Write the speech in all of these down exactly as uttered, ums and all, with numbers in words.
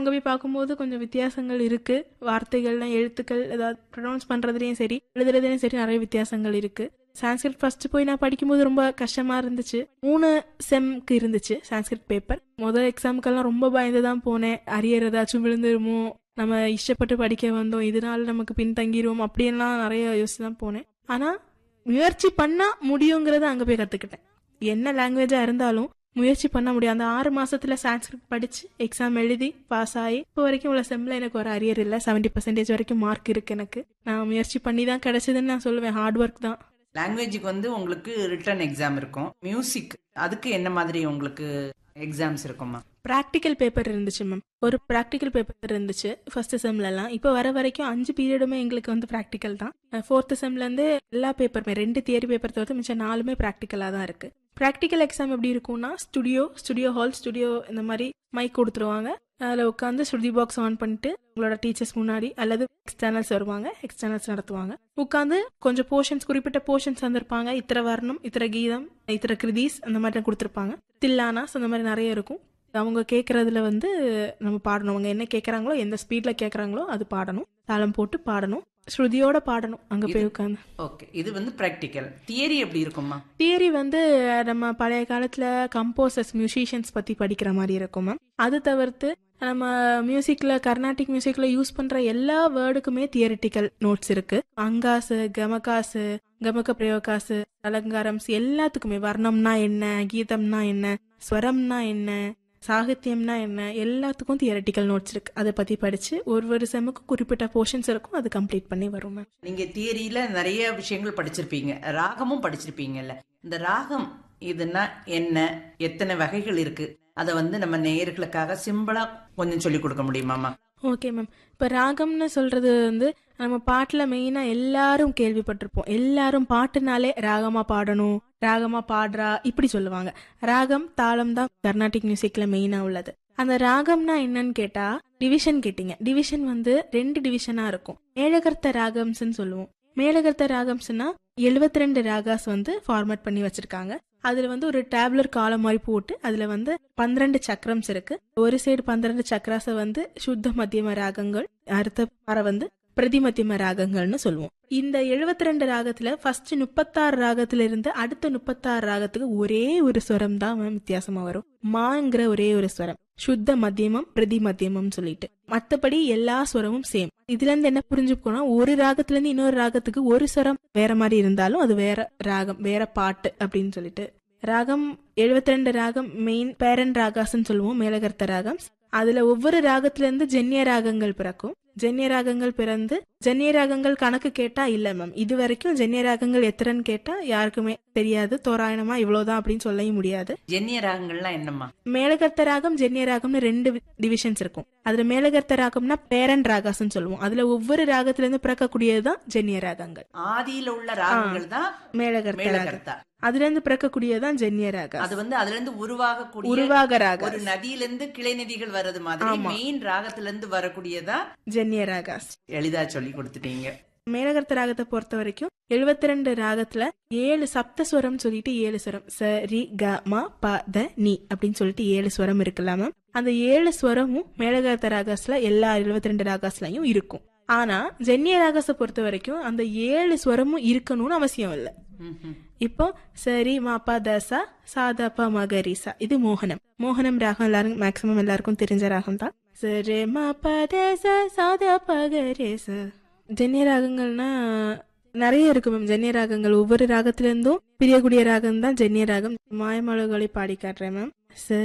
அங்க போய் பார்க்கும்போது கொஞ்சம் வித்தியாசங்கள் இருக்கு. வார்த்தைகள்லாம் எழுத்துக்கள் ஏதாவது ப்ரொனவுன்ஸ் பண்றதுலயும் சரி எழுதுறதுலயும் சரி நிறைய வித்தியாசங்கள் இருக்கு. சான்ஸ்கிரிட் ஃபர்ஸ்ட் போய் நான் படிக்கும்போது ரொம்ப கஷ்டமா இருந்துச்சு. மூணு செம்க்கு இருந்துச்சு சான்ஸ்கிரிட் பேப்பர். முதல் எக்ஸாமுக்கெல்லாம் ரொம்ப பயந்துதான் போனேன். அரியர் ஏதாச்சும் விழுந்துருமோ, நம்ம இஷ்டப்பட்டு படிக்க வந்தோம், இதனால நமக்கு பின்தங்கிடுவோம் அப்படியெல்லாம் நிறைய யோசிச்சுதான் போனேன். ஆனா முயற்சி பண்ணா முடியுங்கிறத அங்க போய் கத்துக்கிட்டேன். என்ன லாங்குவேஜா இருந்தாலும் முயற்சி பண்ண முடியும். அந்த ஆறு மாசத்துல சான்ஸ்கிரிட் படிச்சு எக்ஸாம் எழுதி பாஸ் ஆகி இப்போ வரைக்கும் உள்ள செம்ல எனக்கு ஒரு அரியர் இல்லை. செவன்டி பர்சன்டேஜ் வரைக்கும் மார்க் இருக்கு எனக்கு. நான் முயற்சி பண்ணி தான் கிடைச்சதுன்னு நான் சொல்லுவேன். ஹார்ட் ஒர்க் தான். லாங்குவேஜுக்கு வந்து உங்களுக்கு ரிட்டன் எக்ஸாம் இருக்கும். மியூசிக் அதுக்கு என்ன மாதிரி உங்களுக்கு எக்ஸாம்ஸ் இருக்குமா? ப்ராக்டிக்கல் பேப்பர் இருந்துச்சு மேம். ஒரு ப்ராக்டிக்கல் பேப்பர் இருந்துச்சு ஃபர்ஸ்ட் செம்லலாம். இப்போ வர வரைக்கும் அஞ்சு பீரியடுமே எங்களுக்கு வந்து ப்ராக்டிக்கல் தான். ஃபோர்த் செம்லேருந்து எல்லா பேப்பருமே ரெண்டு தியரி பேப்பர் தவிர்த்து மிச்சம் நாலுமே ப்ராக்டிக்கலாக தான் இருக்கு. ப்ராக்டிக்கல் எக்ஸாம் எப்படி இருக்கும்னா ஸ்டுடியோ ஸ்டுடியோ ஹால் ஸ்டுடியோ இந்த மாதிரி மைக் கொடுத்துருவாங்க. அதில் உட்காந்து ஸ்டுடியோ பாக்ஸ் ஆன் பண்ணிட்டு உங்களோட டீச்சர்ஸ் முன்னாடி அல்லது எக்ஸ்டர்னல்ஸ் வருவாங்க, எக்ஸ்டர்னல்ஸ் நடத்துவாங்க. உட்காந்து கொஞ்சம் போர்ஷன்ஸ் குறிப்பிட்ட போர்ஷன்ஸ் வந்திருப்பாங்க. இத்தனை வர்ணம், இத்தனை கீதம், இத்தனை கிருதீஸ் அந்த மாதிரி கொடுத்துருப்பாங்க. தில்லானாஸ் அந்த மாதிரி நிறைய இருக்கும். அவங்க கேட்கறதுல வந்து நம்ம பாடணும். அவங்க என்ன கேட்கறாங்களோ, எந்த ஸ்பீட்ல கேட்கறாங்களோ அது பாடணும். தாளம் போட்டு பாடணும், ஸ்ருதியோட பாடணும் அங்க போய் உட்காந்து. ஓகே, இது வந்து பிராக்டிக்கல். தியரி எப்படி இருக்குமா? தியரி வந்து நம்ம பழைய காலத்துல கம்போசர்ஸ் மியூசிஷியன்ஸ் பத்தி படிக்கிற மாதிரி இருக்கும் மேம். அது தவிர்த்து நம்ம மியூசிக்ல கர்நாடிக் மியூசிக்ல யூஸ் பண்ற எல்லா வேர்டுக்குமே தியரிட்டிக்கல் நோட்ஸ் இருக்கு. அங்காசு, கமகாசு, கமக பிரயோகாசு, அலங்காரம்ஸ் எல்லாத்துக்குமே வர்ணம்னா என்ன, கீதம்னா என்ன, ஸ்வரம்னா என்ன, சாகித்யம்னா என்ன, எல்லாத்துக்கும் தியரிட்டிக்கல் நோட்ஸ் இருக்கு. அதை பத்தி படிச்சு ஒரு ஒரு செமுக்கு குறிப்பிட்ட போர்ஷன்ஸ் இருக்கும், அது கம்ப்ளீட் பண்ணி வரும். நீங்க தியரியில நிறைய விஷயங்கள் படிச்சிருப்பீங்க, ராகமும் படிச்சிருப்பீங்கல்ல. இந்த ராகம் இதுன்னா என்ன, எத்தனை வகைகள் இருக்கு, அதை வந்து நம்ம நேயர்களுக்காக சிம்பிளா கொஞ்சம் சொல்லி கொடுக்க முடியுமாமா? Okay ma'am. இப்போ ராகம்னு சொல்றது வந்து நம்ம பாட்டுல மெயினா எல்லாரும் கேள்விப்பட்டிருப்போம். எல்லாரும் பாட்டுனாலே ராகமா பாடணும், ராகமா பாடுறா இப்படி சொல்லுவாங்க. ராகம் தாளம் தான் கர்நாடிக் மியூசிக்ல மெயினா உள்ளது. அந்த ராகம்னா என்னன்னு கேட்டா டிவிஷன் கேட்டீங்க. டிவிஷன் வந்து ரெண்டு டிவிஷனா இருக்கும். மேலகர்த்த ராகம்ஸ்ன்னு சொல்லுவோம். மேலகர்த்த ராகம்ஸ்னா எழுபத்தி ரெண்டு ராகாஸ் வந்து ஃபார்மேட் பண்ணி வச்சிருக்காங்க. அதுல வந்து ஒரு டேப்லர் காலம் மாதிரி போட்டு அதுல வந்து பன்னிரண்டு சக்கரம்ஸ் இருக்கு. ஒரு சைடு பன்னிரண்டு சக்கராச வந்து சுத்த மத்தியம ராகங்கள், அடுத்த பாறை வந்து பிரதி மத்தியம ராகங்கள்னு சொல்லுவோம். இந்த எழுபத்தி ரெண்டு ராகத்துல ஃபர்ஸ்ட் முப்பத்தாறு ராகத்துல இருந்து அடுத்த முப்பத்தாறு ராகத்துக்கு ஒரே ஒரு ஸ்வரம் தான் வித்தியாசமா வரும். மாங்கிற ஒரே ஒரு ஸ்வரம், சுத்த மத்தியமம் பிரதி மத்தியமம் சொல்லிட்டு. மத்தபடி எல்லா ஸ்வரமும் சேம். இதுல இருந்து என்ன புரிஞ்சுக்கோனா, ஒரு ராகத்துல இருந்து இன்னொரு ராகத்துக்கு ஒரு ஸ்வரம் வேற மாதிரி இருந்தாலும் அது வேற ராகம், வேற பாட்டு அப்படின்னு சொல்லிட்டு. ராகம் எழுபத்தி ரெண்டு ராகம் மெயின் பேரன் ராகாஸ்ன்னு சொல்லுவோம், மேலகர்த்த ராகம். அதுல ஒவ்வொரு ராகத்துல இருந்து ஜென்ய ராகங்கள் பிறக்கும். ஜென்ய ராகங்கள் பிறந்து ஜென்ய ராகங்கள் கணக்கு கேட்டா இல்ல மேம், இது வரைக்கும் ஜென்ய ராகங்கள் எத்தனைன்னு கேட்டா யாருக்குமே தெரியாது. தோராயணமா இவ்வளவுதான் அப்படின்னு சொல்லவும் முடியாது. ஜென்ய ராகங்கள்லாம் என்னம்மா? மேலகர்த்த ராகம் ஜென்ய ராகம்னு ரெண்டு டிவிஷன்ஸ் இருக்கும். அதுல மேலகர்த்த ராகம்னா பேரன் ராகாஸ்ன்னு சொல்லுவோம். அதுல ஒவ்வொரு ராகத்துல இருந்து பிறக்கக்கூடியதுதான் ஜென்ய ராகங்கள். ஆதியில உள்ள ராகங்கள் தான் மேலகர்த்த. அதுல இருந்து பிறக்கக்கூடியதான் ஜென்ய ராகம். அது வந்து அதுல இருந்து உருவாகக்கூடிய உருவாக ராகம். ஒரு நதியில இருந்து கிளை நதிகள் வர்றது மாதிரி மெயின் ராகத்துல இருந்து வரக்கூடியதா ஜென்ய ராகாஸ். எளிதா சொல்லி கொடுத்துட்டீங்க. மேலகர்த்த ராகத்தை பொறுத்த வரைக்கும் எழுபத்தி ரெண்டு ராகத்துல ஏழு சப்தஸ்வரம் சொல்லிட்டு ஏழு ஸ்வரம், ச ரி க ம ப த நி அப்படின்னு சொல்லிட்டு ஏழு ஸ்வரம் இருக்குல்ல மேம். அந்த ஏழு ஸ்வரமும் மேலகர்த்த ராகாஸ்ல எல்லா எழுபத்தி ரெண்டு ராகாஸ்லயும் இருக்கும். ஆனா ஜென்ய ராகத்தை பொறுத்த வரைக்கும் அந்த ஏழு ஸ்வரமும் இருக்கணும்னு அவசியம் இல்லை. இப்போ சரி மாப்பா தசா சாதா ப மகரிசா, இது மோகனம். மோகனம் ராகம் எல்லாரும் மேக்சிமம் எல்லாருக்கும் தெரிஞ்ச ராகம் தான். சரி மாப்பா தசா சாதா பகரேசா. ஜென்ய ராகங்கள்னா நிறைய இருக்கு மேம். ஜென்ய ராகங்கள் ஒவ்வொரு ராகத்துல இருந்தும் பிரியக்கூடிய ராகம் தான் ஜென்ய ராகம். மாயமாளர்களை பாடி காட்டுறேன் மேம்.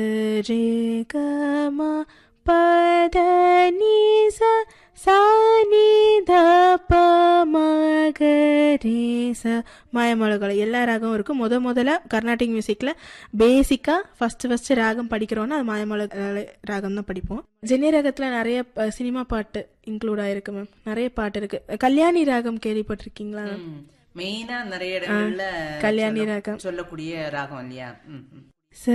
சரி க ம பத நீ ச சா நீ த ப ம க ரே ச. மாயமாளர்களை எல்லா ராகம் இருக்கும். முத முதல்ல கர்நாடிக் மியூசிக்ல பேசிக்கா ஃபர்ஸ்ட் ஃபர்ஸ்ட் ராகம் படிக்கிறோம்னா அது மாயமாளர் ராகம் தான் படிப்போம். ஜென்ய ராகத்துல நிறைய சினிமா பாட்டு இன்க்ளூட் ஆயிருக்கு மேம். நிறைய பாட்டு இருக்கு. கல்யாணி ராகம் கேள்விப்பட்டிருக்கீங்களா? மெயினா நிறைய இடங்கள்ல கல்யாணி ராகம் சொல்லக்கூடிய ராகம் இல்லையா?